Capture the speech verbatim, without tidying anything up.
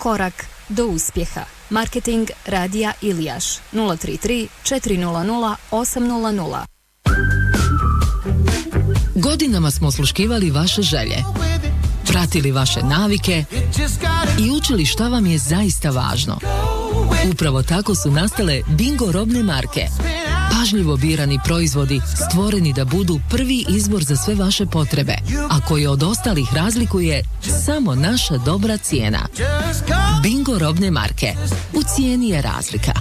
korak do uspjeha. Marketing Radija Ilijaš nula tri tri četiri nula nula osam nula nula. Godinama smo osluškivali vaše želje, pratili vaše navike i učili šta vam je zaista važno. Upravo tako su nastale Bingo robne marke. Pažljivo birani proizvodi stvoreni da budu prvi izbor za sve vaše potrebe, a koji od ostalih razlikuje samo naša dobra cijena. Bingo robne marke. U cijeni je razlika.